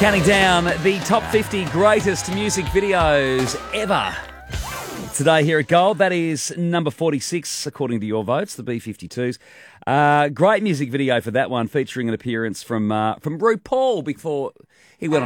Counting down the top 50 greatest music videos ever. Today here at Gold, that is number 46 according to your votes, the B-52s. Great music video for that one, featuring an appearance from RuPaul before he went on